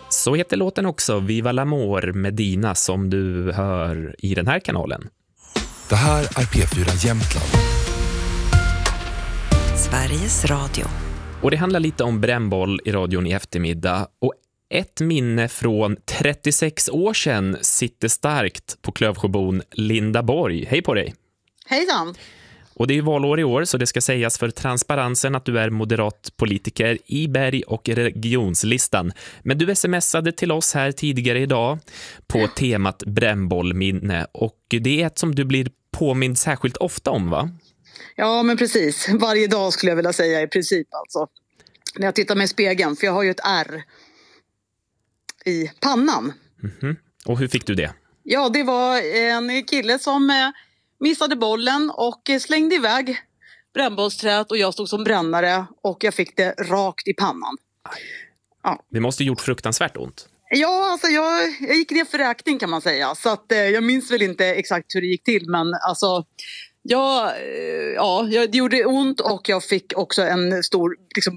Så heter låten också, Viva l'Amour med Dina, som du hör i den här kanalen. Det här är P4 Jämtland. Sveriges Radio. Och det handlar lite om brännboll i radion i eftermiddag. Och ett minne från 36 år sedan sitter starkt på Klövsjöbon Linda Borg. Hej på dig! Hejsan! Och det är valår i år, så det ska sägas för transparensen att du är moderat politiker i Berg- och regionslistan. Men du smsade till oss här tidigare idag på temat brännbollminne. Och det är ett som du blir påmind särskilt ofta om, va? Ja, men precis. Varje dag skulle jag vilja säga i princip alltså. När jag tittar mig i spegeln, för jag har ju ett ärr i pannan. Mm-hmm. Och hur fick du det? Ja, det var en kille som missade bollen och slängde iväg brännbollsträet och jag stod som brännare och jag fick det rakt i pannan. Ja. Det måste gjort fruktansvärt ont. Ja, alltså jag gick ner för räkning kan man säga. Så att, jag minns väl inte exakt hur det gick till, men alltså... det gjorde ont och jag fick också en stor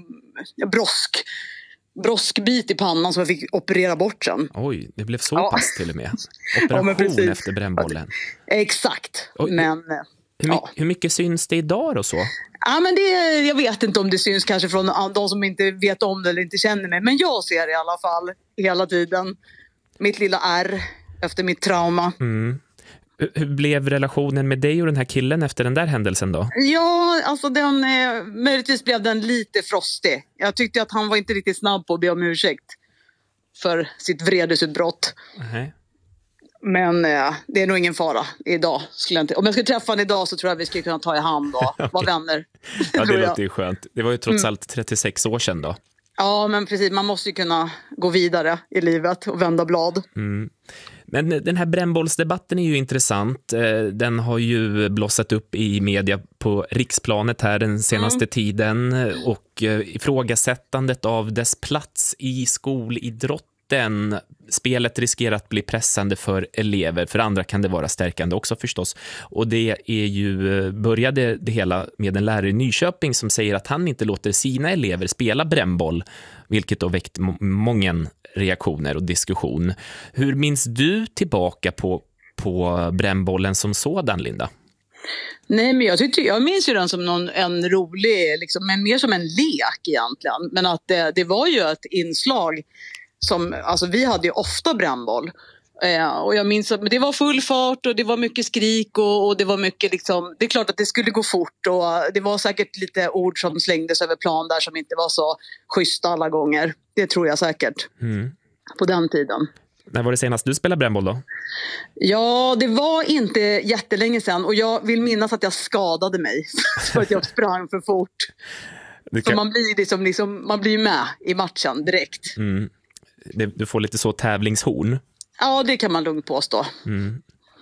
broskbit i pannan som jag fick operera bort sen. Oj, det blev så pass till och med. Operation efter brännbollen. Exakt. Oj, men, hur mycket syns det idag och så? Ja, men jag vet inte om det syns kanske från de som inte vet om det eller inte känner mig. Men jag ser det i alla fall hela tiden. Mitt lilla ärr efter mitt trauma. Mm. Hur blev relationen med dig och den här killen efter den där händelsen då? Ja, alltså möjligtvis blev den lite frostig. Jag tyckte att han var inte riktigt snabb på att be om ursäkt för sitt vredesutbrott. Uh-huh. Men det är nog ingen fara idag. Om jag skulle träffa honom idag så tror jag vi skulle kunna ta i hand och vara vänner. Ja, det låter ju skönt. Det var ju trots allt 36 år sedan då. Ja, men precis. Man måste ju kunna gå vidare i livet och vända blad. Mm. Men den här brännbollsdebatten är ju intressant. Den har ju blossat upp i media på riksplanet här den senaste tiden. Och ifrågasättandet av dess plats i skolidrotten. Spelet riskerar att bli pressande för elever. För andra kan det vara stärkande också förstås. Och det är ju, började det hela med en lärare i Nyköping som säger att han inte låter sina elever spela brännboll. Vilket har väckt många reaktioner och diskussion. Hur minns du tillbaka på brännbollen som sådan, Linda? Nej, men jag minns ju den som en rolig, men mer som en lek egentligen. Men att det var ju ett inslag som, alltså vi hade ju ofta brännboll. Och jag minns att det var full fart och det var mycket skrik och det var mycket det är klart att det skulle gå fort och det var säkert lite ord som slängdes över plan där som inte var så schyssta alla gånger. Det tror jag säkert på den tiden. När var det senast du spelade brännboll då? Ja, det var inte jättelänge sedan och jag vill minnas att jag skadade mig för att jag sprang för fort. Så man blir man blir med i matchen direkt. Mm. Du får lite så tävlingshorn. Ja, det kan man lugnt påstå. Mm.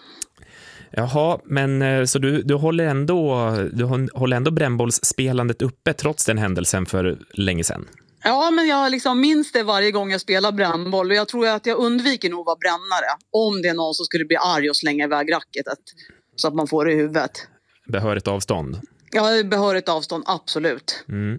Jaha, men så du håller ändå brännbollsspelandet uppe trots den händelsen för länge sedan? Ja, men jag minns det varje gång jag spelar brännboll och jag tror att jag undviker nog att vara brännare om det är någon som skulle bli arg och slänga iväg racketet så att man får det i huvudet. Behörigt avstånd? Ja, behörigt avstånd, absolut. Mm.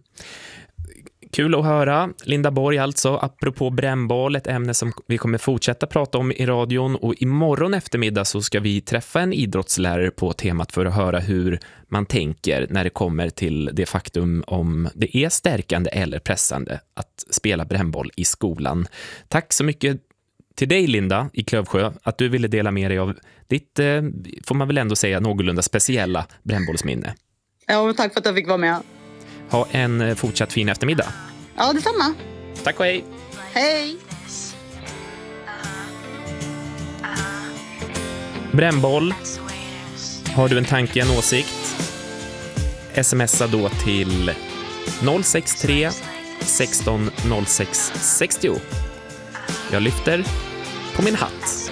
Kul att höra. Linda Borg alltså, apropå brännboll, ett ämne som vi kommer fortsätta prata om i radion. Och imorgon eftermiddag så ska vi träffa en idrottslärare på temat för att höra hur man tänker när det kommer till det faktum om det är stärkande eller pressande att spela brännboll i skolan. Tack så mycket till dig, Linda, i Klövsjö, att du ville dela med dig av ditt, får man väl ändå säga, någorlunda speciella brännbollsminne. Ja, men tack för att jag fick vara med. Ha en fortsatt fin eftermiddag. Ja, detsamma. Tack och hej. Hej. Brännboll. Har du en tanke, en åsikt? Smsa då till 063 16 06 60. Jag lyfter på min hatt.